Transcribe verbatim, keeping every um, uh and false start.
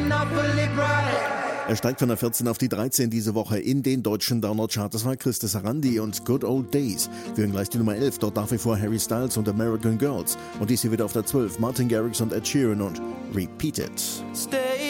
Monopoly bright. Er steigt von der vierzehn auf die dreizehn diese Woche in den deutschen Download-Chart. Das war Christus Sarandi und Good Old Days. Wir hören gleich die Nummer elf, dort nach wie vor Harry Styles und American Girls. Und dies hier wieder auf der zwölf, Martin Garrix und Ed Sheeran und Repeat It. Stay